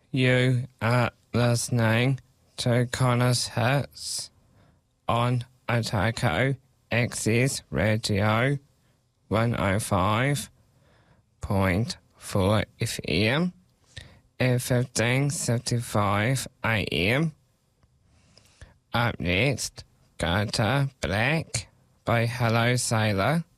You are listening to Connor's Hits on Otago Access Radio 105.4 FM at 15:55 AM. Up next, Guitar Black by Hello Sailor.